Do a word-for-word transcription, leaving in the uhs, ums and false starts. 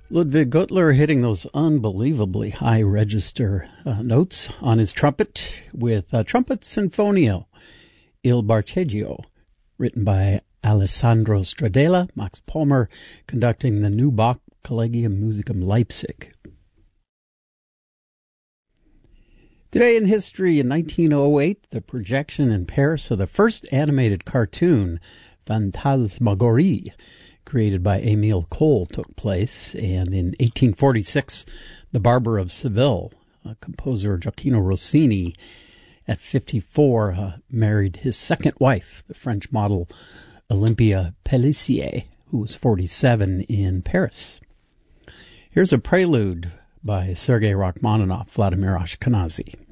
Ludwig Gutler hitting those unbelievably high register uh, notes on his trumpet with uh, Trumpet Sinfonio, Il Barcheggio, written by Alessandro Stradella, Max Palmer conducting the New Bach Collegium Musicum Leipzig. Today in history, in nineteen oh eight, the projection in Paris of the first animated cartoon, Phantasmagorie, created by Émile Cohl, took place, and in eighteen forty-six, The Barber of Seville, uh, composer Gioacchino Rossini, at fifty-four, uh, married his second wife, the French model Olympia Pellissier, who was forty-seven, in Paris. Here's a prelude by Sergei Rachmaninoff, Vladimir Ashkenazy.